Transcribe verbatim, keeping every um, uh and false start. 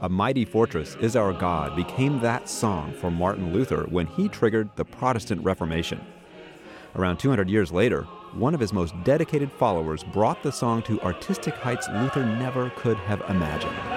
A Mighty Fortress Is Our God became that song for Martin Luther when he triggered the Protestant Reformation. Around two hundred years later, one of his most dedicated followers brought the song to artistic heights Luther never could have imagined.